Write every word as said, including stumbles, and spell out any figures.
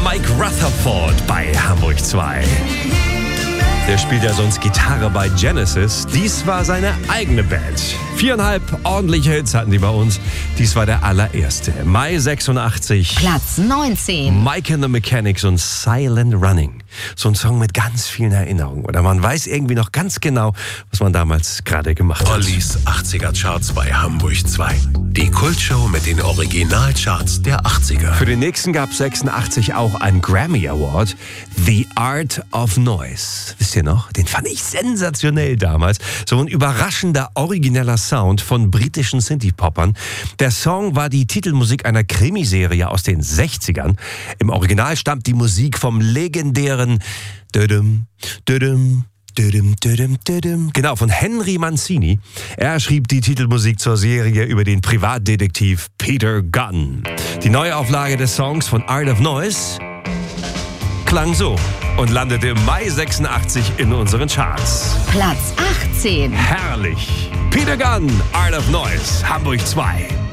Mike Rutherford bei Hamburg zwei. Der spielt ja sonst Gitarre bei Genesis. Dies war seine eigene Band. Viereinhalb ordentliche Hits hatten die bei uns. Dies war der allererste. Mai sechsundachtzig. Platz neunzehn. Mike and the Mechanics und Silent Running. So ein Song mit ganz vielen Erinnerungen. Oder man weiß irgendwie noch ganz genau, was man damals gerade gemacht hat. Ollis achtziger Charts bei Hamburg zwei. Die Kultshow mit den Originalcharts der achtziger. Für den nächsten gab es sechsundachtzig auch einen Grammy Award. The Art of Noise. Wisst ihr noch? Den fand ich sensationell damals. So ein überraschender, origineller Sound von britischen Synthie-Poppern. Der Song war die Titelmusik einer Krimiserie aus den sechzigern. Im Original stammt die Musik vom legendären Dödüm, Dödüm, Dödüm, Dödüm, Dödüm. Genau, von Henry Mancini. Er schrieb die Titelmusik zur Serie über den Privatdetektiv Peter Gunn. Die Neuauflage des Songs von Art of Noise klang so und landete im Mai sechsundachtzig in unseren Charts. Platz achtzehn. Herrlich. Peter Gunn, Art of Noise, Hamburg zwei.